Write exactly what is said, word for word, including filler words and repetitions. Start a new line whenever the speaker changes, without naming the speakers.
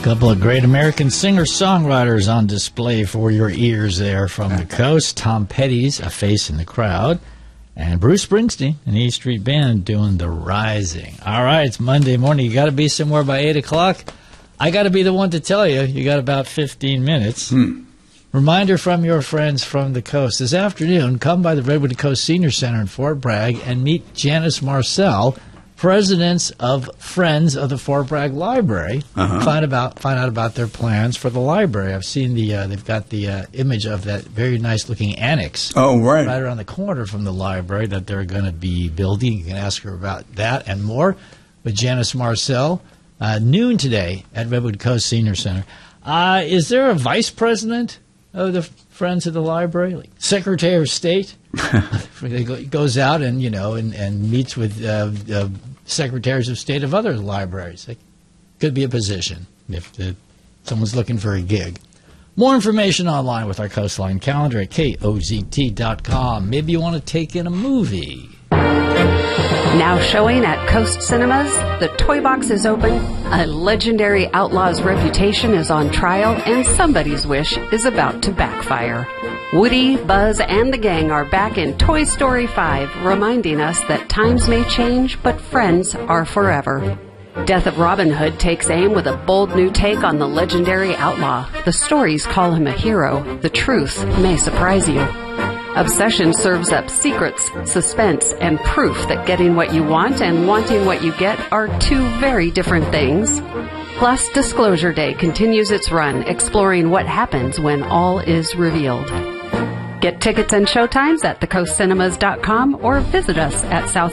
Couple of great American singer-songwriters on display for your ears there from the coast. Tom Petty's A Face in the Crowd, and Bruce Springsteen and E Street Band doing The Rising. All right, it's Monday morning. You got to be somewhere by eight o'clock. I got to be the one to tell you. You got about fifteen minutes.
Hmm.
Reminder from your friends from the coast. This afternoon, come by the Redwood Coast Senior Center in Fort Bragg and meet Janice Marcel, presidents of Friends of the Fort Bragg Library.
Uh-huh.
Find about find out about their plans for the library. I've seen the uh, they've got the uh, image of that very nice looking annex.
Oh, right.
Right around the corner from the library that they're going to be building. You can ask her about that and more with Janice Marcel. Uh, noon today at Redwood Coast Senior Center. Uh, is there a vice president of the Friends of the Library, like Secretary of State? He goes out and, you know, and, and meets with uh, uh, secretaries of state of other libraries. It could be a position if the, someone's looking for a gig. More information online with our Coastline calendar at K O Z T dot com. Maybe you want to take in a movie.
Now showing at Coast Cinemas, the Toy Box is open, a legendary outlaw's reputation is on trial, and somebody's wish is about to backfire. Woody, Buzz, and the gang are back in Toy Story five, reminding us that times may change, but friends are forever. Death of Robin Hood takes aim with a bold new take on the legendary outlaw. The stories call him a hero. The truth may surprise you. Obsession serves up secrets, suspense, and proof that getting what you want and wanting what you get are two very different things. Plus, Disclosure Day continues its run, exploring what happens when all is revealed. Get tickets and showtimes at the coast cinemas dot com or visit us at South